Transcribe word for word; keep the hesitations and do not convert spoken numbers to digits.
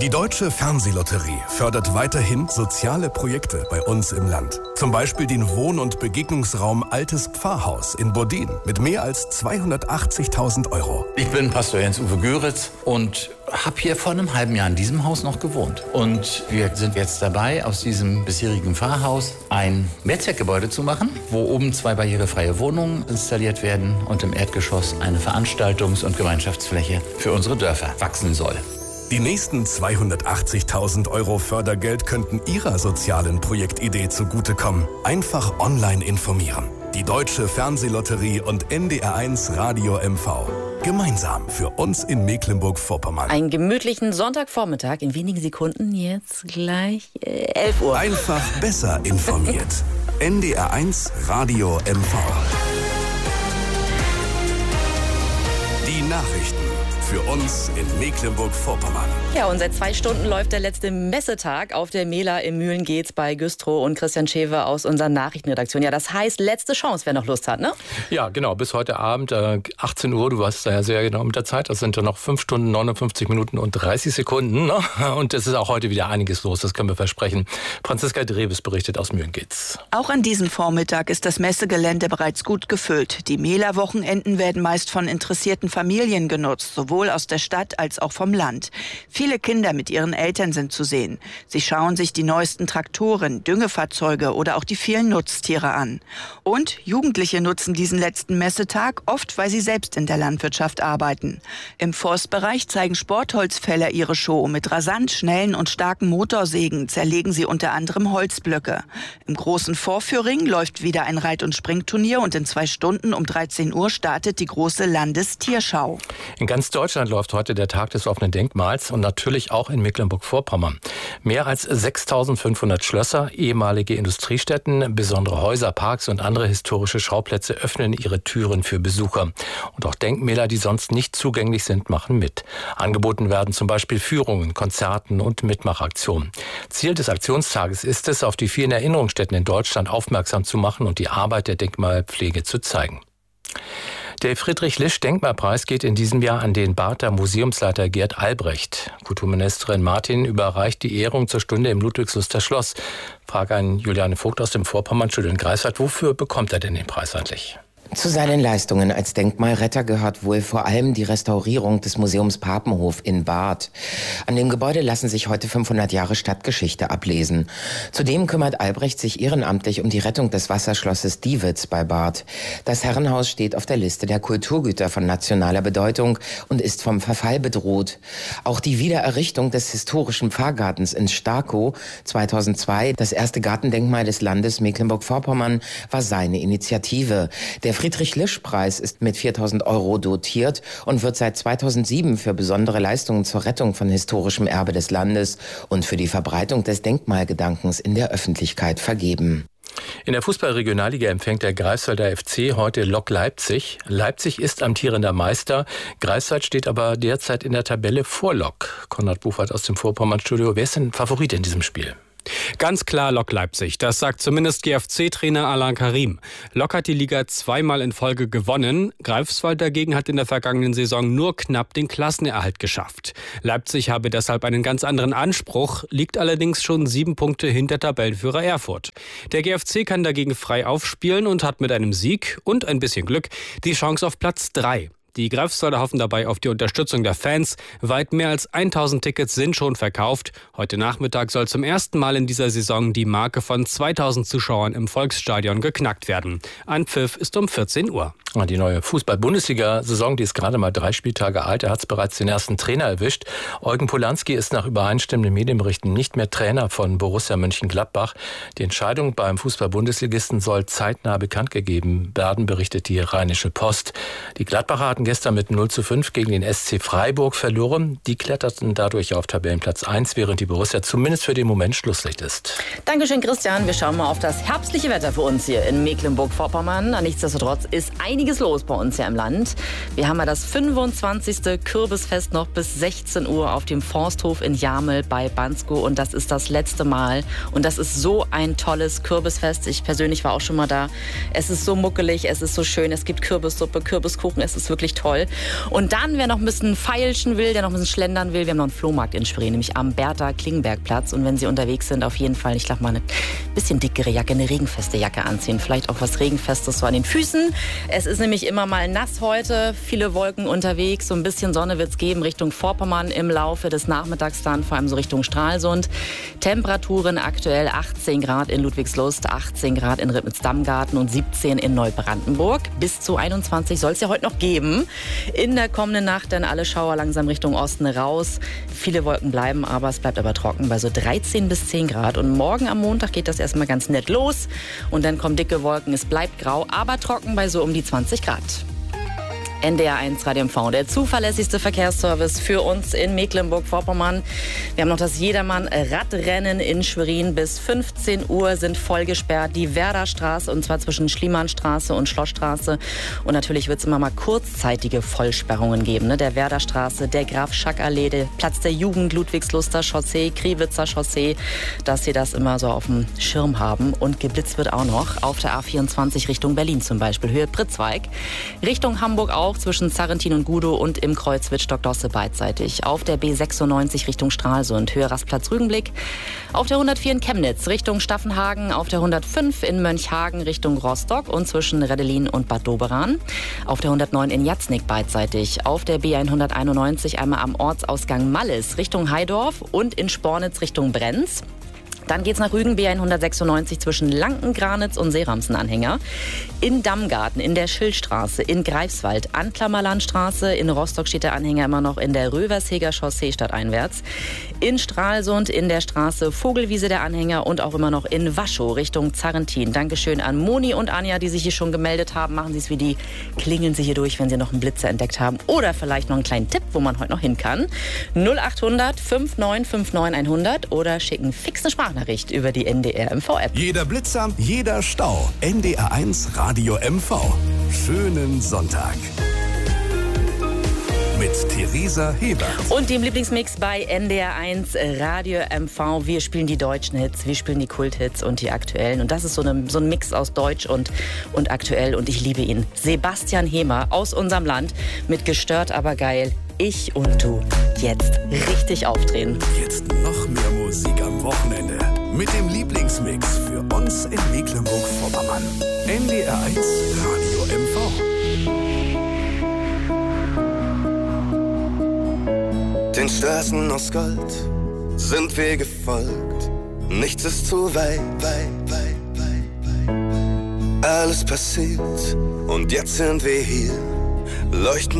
Die Deutsche Fernsehlotterie fördert weiterhin soziale Projekte bei uns im Land. Zum Beispiel den Wohn- und Begegnungsraum Altes Pfarrhaus in Bodin mit mehr als zweihundertachtzigtausend Euro. Ich bin Pastor Jens-Uwe Göritz und habe hier vor einem halben Jahr in diesem Haus noch gewohnt. Und wir sind jetzt dabei, aus diesem bisherigen Pfarrhaus ein Mehrzweckgebäude zu machen, wo oben zwei barrierefreie Wohnungen installiert werden und im Erdgeschoss eine Veranstaltungs- und Gemeinschaftsfläche für unsere Dörfer wachsen soll. Die nächsten zweihundertachtzigtausend Euro Fördergeld könnten Ihrer sozialen Projektidee zugutekommen. Einfach online informieren. Die Deutsche Fernsehlotterie und N D R eins Radio M V. Gemeinsam für uns in Mecklenburg-Vorpommern. Einen gemütlichen Sonntagvormittag, in wenigen Sekunden, jetzt gleich äh, elf Uhr. Einfach besser informiert. N D R eins Radio M V. Die Nachrichten für uns in Mecklenburg-Vorpommern. Ja, und seit zwei Stunden läuft der letzte Messetag auf der Mela im Mühlen geht's bei Güstrow und Christian Schewe aus unserer Nachrichtenredaktion. Ja, das heißt, letzte Chance, wer noch Lust hat, ne? Ja, genau, bis heute Abend, äh, achtzehn Uhr, du warst da ja sehr genau mit der Zeit, das sind ja noch fünf Stunden, neunundfünfzig Minuten und dreißig Sekunden, ne? Und es ist auch heute wieder einiges los, das können wir versprechen. Franziska Dreves berichtet aus Mühlen geht's. Auch an diesem Vormittag ist das Messegelände bereits gut gefüllt. Die Mela-Wochenenden werden meist von interessierten Familien genutzt, sowohl aus der Stadt als auch vom Land. Viele Kinder mit ihren Eltern sind zu sehen. Sie schauen sich die neuesten Traktoren, Düngefahrzeuge oder auch die vielen Nutztiere an. Und Jugendliche nutzen diesen letzten Messetag, oft weil sie selbst in der Landwirtschaft arbeiten. Im Forstbereich zeigen Sportholzfäller ihre Show. Mit rasant schnellen und starken Motorsägen zerlegen sie unter anderem Holzblöcke. Im großen Vorführing läuft wieder ein Reit- und Springturnier und in zwei Stunden um dreizehn Uhr startet die große Landestierschau. In ganz Deutschland läuft heute der Tag des offenen Denkmals und natürlich auch in Mecklenburg-Vorpommern. Mehr als sechstausendfünfhundert Schlösser, ehemalige Industriestätten, besondere Häuser, Parks und andere historische Schauplätze öffnen ihre Türen für Besucher. Und auch Denkmäler, die sonst nicht zugänglich sind, machen mit. Angeboten werden zum Beispiel Führungen, Konzerten und Mitmachaktionen. Ziel des Aktionstages ist es, auf die vielen Erinnerungsstätten in Deutschland aufmerksam zu machen und die Arbeit der Denkmalpflege zu zeigen. Der Friedrich-Lisch-Denkmalpreis geht in diesem Jahr an den Barther Museumsleiter Gerd Albrecht. Kulturministerin Martin überreicht die Ehrung zur Stunde im Ludwigsluster Schloss. Frage an Juliane Vogt aus dem Vorpommern-Studio in Greifswald. Wofür bekommt er denn den Preis eigentlich? Zu seinen Leistungen als Denkmalretter gehört wohl vor allem die Restaurierung des Museums Papenhof in Barth. An dem Gebäude lassen sich heute fünfhundert Jahre Stadtgeschichte ablesen. Zudem kümmert Albrecht sich ehrenamtlich um die Rettung des Wasserschlosses Diewitz bei Barth. Das Herrenhaus steht auf der Liste der Kulturgüter von nationaler Bedeutung und ist vom Verfall bedroht. Auch die Wiedererrichtung des historischen Pfarrgartens in Starkow zweitausendzwei, das erste Gartendenkmal des Landes Mecklenburg-Vorpommern, war seine Initiative. Der Friedrich-Lisch-Preis ist mit viertausend Euro dotiert und wird seit zweitausendsieben für besondere Leistungen zur Rettung von historischem Erbe des Landes und für die Verbreitung des Denkmalgedankens in der Öffentlichkeit vergeben. In der Fußball-Regionalliga empfängt der Greifswalder F C heute Lok Leipzig. Leipzig ist amtierender Meister. Greifswald steht aber derzeit in der Tabelle vor Lok. Konrad Buchwald aus dem Vorpommern-Studio. Wer ist denn Favorit in diesem Spiel? Ganz klar Lok Leipzig, das sagt zumindest G F C-Trainer Alain Karim. Lok hat die Liga zweimal in Folge gewonnen. Greifswald dagegen hat in der vergangenen Saison nur knapp den Klassenerhalt geschafft. Leipzig habe deshalb einen ganz anderen Anspruch, liegt allerdings schon sieben Punkte hinter Tabellenführer Erfurt. Der G F C kann dagegen frei aufspielen und hat mit einem Sieg und ein bisschen Glück die Chance auf Platz drei. Die Greifswalder hoffen dabei auf die Unterstützung der Fans. Weit mehr als tausend Tickets sind schon verkauft. Heute Nachmittag soll zum ersten Mal in dieser Saison die Marke von zweitausend Zuschauern im Volksstadion geknackt werden. Anpfiff ist um vierzehn Uhr. Die neue Fußball-Bundesliga-Saison, die ist gerade mal drei Spieltage alt. Er hat bereits den ersten Trainer erwischt. Eugen Polanski ist nach übereinstimmenden Medienberichten nicht mehr Trainer von Borussia Mönchengladbach. Die Entscheidung beim Fußball-Bundesligisten soll zeitnah bekannt gegeben werden, berichtet die Rheinische Post. Die Gladbacher hatten gestern mit null zu fünf gegen den S C Freiburg verloren. Die kletterten dadurch auf Tabellenplatz eins, während die Borussia zumindest für den Moment Schlusslicht ist. Dankeschön, Christian. Wir schauen mal auf das herbstliche Wetter für uns hier in Mecklenburg-Vorpommern. Nichtsdestotrotz ist einiges los bei uns hier im Land. Wir haben ja das fünfundzwanzigste Kürbisfest noch bis sechzehn Uhr auf dem Forsthof in Jamel bei Bansko. Und das ist das letzte Mal. Und das ist so ein tolles Kürbisfest. Ich persönlich war auch schon mal da. Es ist so muckelig, es ist so schön. Es gibt Kürbissuppe, Kürbiskuchen. Es ist wirklich wirklich toll. Und dann, wer noch ein bisschen feilschen will, der noch ein bisschen schlendern will, wir haben noch einen Flohmarkt in Spree, nämlich am Bertha-Klingenberg-Platz. Und wenn Sie unterwegs sind, auf jeden Fall, ich glaube mal, eine bisschen dickere Jacke, eine regenfeste Jacke anziehen. Vielleicht auch was Regenfestes so an den Füßen. Es ist nämlich immer mal nass heute, viele Wolken unterwegs, so ein bisschen Sonne wird es geben Richtung Vorpommern im Laufe des Nachmittags dann, vor allem so Richtung Stralsund. Temperaturen aktuell achtzehn Grad in Ludwigslust, achtzehn Grad in Ribnitz-Dammgarten und siebzehn in Neubrandenburg. Bis zu einundzwanzig soll es ja heute noch geben. In der kommenden Nacht dann alle Schauer langsam Richtung Osten raus. Viele Wolken bleiben, aber es bleibt aber trocken bei so dreizehn bis zehn Grad. Und morgen am Montag geht das erstmal ganz nett los. Und dann kommen dicke Wolken, es bleibt grau, aber trocken bei so um die zwanzig Grad. N D R eins Radio M V, der zuverlässigste Verkehrsservice für uns in Mecklenburg-Vorpommern. Wir haben noch das Jedermann-Radrennen in Schwerin. Bis fünfzehn Uhr sind voll gesperrt die Werderstraße, und zwar zwischen Schliemannstraße und Schlossstraße. Und natürlich wird es immer mal kurzzeitige Vollsperrungen geben. Ne? Der Werderstraße, der Graf-Schack-Allee, der Platz der Jugend, Ludwigsluster Chaussee, Kriwitzer Chaussee, dass Sie das immer so auf dem Schirm haben. Und geblitzt wird auch noch auf der A vierundzwanzig Richtung Berlin zum Beispiel, Höhe Pritzweig. Richtung Hamburg auch, zwischen Zarrentin und Gudow und im Kreuz Wittstock-Dosse beidseitig. Auf der B sechsundneunzig Richtung Stralsund, Höhe Rastplatz Rügenblick. Auf der hundertvier in Chemnitz Richtung Staffenhagen. Auf der hundertfünf in Mönchhagen Richtung Rostock und zwischen Reddelin und Bad Doberan. Auf der hundertneun in Jatznick beidseitig. Auf der B hunderteinundneunzig einmal am Ortsausgang Malles Richtung Heidorf und in Spornitz Richtung Brenz. Dann geht's nach Rügen, B hundertsechsundneunzig zwischen Lanken-Granitz und Seeramsen-Anhänger. In Dammgarten, in der Schildstraße, in Greifswald, Anklammerlandstraße. In Rostock steht der Anhänger immer noch in der Röversheger Chaussee stadteinwärts. In Stralsund, in der Straße Vogelwiese der Anhänger und auch immer noch in Waschow Richtung Zarrentin. Dankeschön an Moni und Anja, die sich hier schon gemeldet haben. Machen Sie es wie die, klingeln Sie hier durch, wenn Sie noch einen Blitzer entdeckt haben. Oder vielleicht noch einen kleinen Tipp, wo man heute noch hin kann. null achthundert fünfundneunzig neunundfünfzig hundert oder schicken fix eine Sprachnachricht über die N D R M V-App. Jeder Blitzer, jeder Stau. N D R eins Radio M V. Schönen Sonntag. Mit Theresa Hebert. Und dem Lieblingsmix bei N D R eins Radio M V. Wir spielen die deutschen Hits, wir spielen die Kulthits und die aktuellen. Und das ist so, eine, so ein Mix aus Deutsch und, und aktuell. Und ich liebe ihn. Sebastian Hemer aus unserem Land mit Gestört, aber geil. Ich und du. Jetzt richtig aufdrehen. Jetzt noch mehr Musik am Wochenende. Mit dem Lieblingsmix für uns in Mecklenburg-Vorpommern. N D R eins Radio M V. Den Straßen aus Gold sind wir gefolgt. Nichts ist zu weit, weit, weit, weit, weit. Alles passiert und jetzt sind wir hier. Leuchten